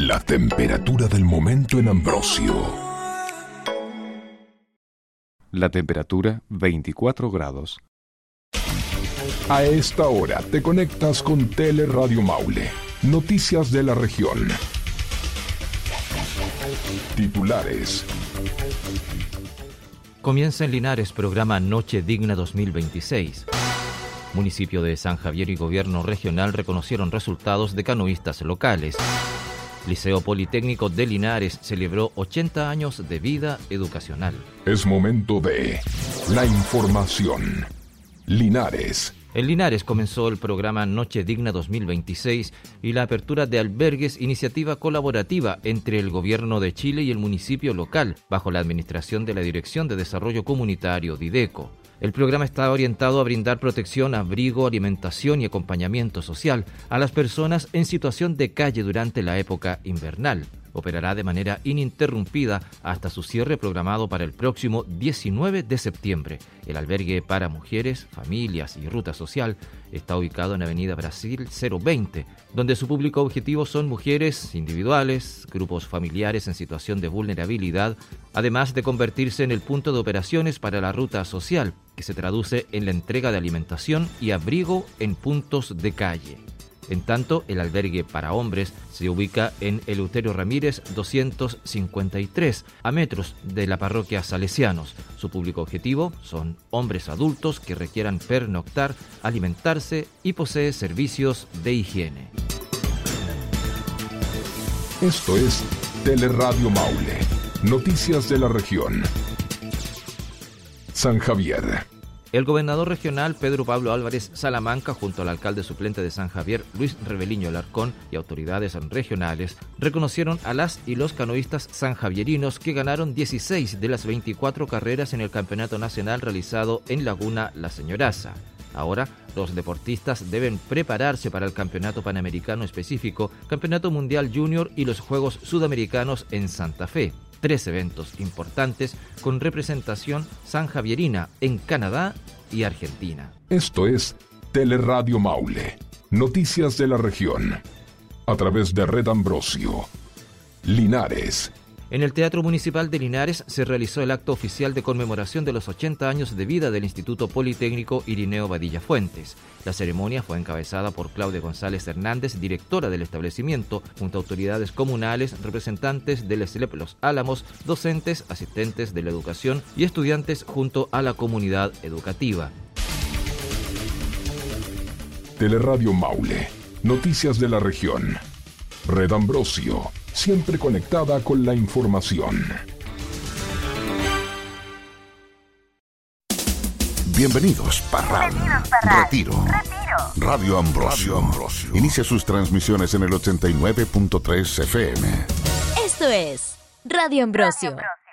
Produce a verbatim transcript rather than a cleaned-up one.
La temperatura del momento en Ambrosio. La temperatura veinticuatro grados. A esta hora te conectas con Teleradio Maule. Noticias de la región. Titulares. Comienza en Linares programa Noche Digna dos mil veintiséis. Municipio de San Javier y Gobierno Regional reconocieron resultados de canoístas locales. Liceo Politécnico de Linares celebró ochenta años de vida educacional. Es momento de la información. Linares. En Linares comenzó el programa Noche Digna dos mil veintiséis y la apertura de albergues, iniciativa colaborativa entre el Gobierno de Chile y el municipio local, bajo la administración de la Dirección de Desarrollo Comunitario, DIDECO. El programa está orientado a brindar protección, abrigo, alimentación y acompañamiento social a las personas en situación de calle durante la época invernal. Operará de manera ininterrumpida hasta su cierre programado para el próximo diecinueve de septiembre. El albergue para mujeres, familias y ruta social está ubicado en Avenida Brasil cero veinte, donde su público objetivo son mujeres individuales, grupos familiares en situación de vulnerabilidad, además de convertirse en el punto de operaciones para la ruta social, que se traduce en la entrega de alimentación y abrigo en puntos de calle. En tanto, el albergue para hombres se ubica en Eleuterio Ramírez doscientos cincuenta y tres, a metros de la parroquia Salesianos. Su público objetivo son hombres adultos que requieran pernoctar, alimentarse y posee servicios de higiene. Esto es Teleradio Maule. Noticias de la región. San Javier. El gobernador regional Pedro Pablo Álvarez Salamanca, junto al alcalde suplente de San Javier, Luis Reveliño Alarcón, y autoridades regionales, reconocieron a las y los canoístas sanjavierinos que ganaron dieciséis de las veinticuatro carreras en el campeonato nacional realizado en Laguna La Señoraza. Ahora, los deportistas deben prepararse para el Campeonato Panamericano específico, Campeonato Mundial Junior y los Juegos Sudamericanos en Santa Fe. Tres eventos importantes con representación sanjavierina en Canadá y Argentina. Esto es Teleradio Maule. Noticias de la región. A través de Red Ambrosio. Linares. En el Teatro Municipal de Linares se realizó el acto oficial de conmemoración de los ochenta años de vida del Instituto Politécnico Irineo Badilla Fuentes. La ceremonia fue encabezada por Claudia González Hernández, directora del establecimiento, junto a autoridades comunales, representantes del S L E P Los Álamos, docentes, asistentes de la educación y estudiantes junto a la comunidad educativa. Teleradio Maule. Noticias de la región. Red Ambrosio. Siempre conectada con la información. Bienvenidos, Parral. Bienvenidos, Parral. Retiro. Retiro. Radio Ambrosio. Radio Ambrosio. Inicia sus transmisiones en el ochenta y nueve punto tres F M. Esto es Radio Ambrosio. Radio Ambrosio.